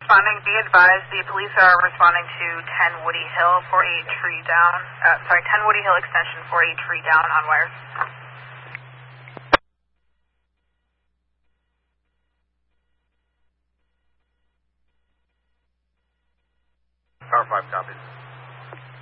Responding, be advised, the police are responding to 10 Woody Hill for a tree down. 10 Woody Hill extension for a tree down on wires. Car 5 copies.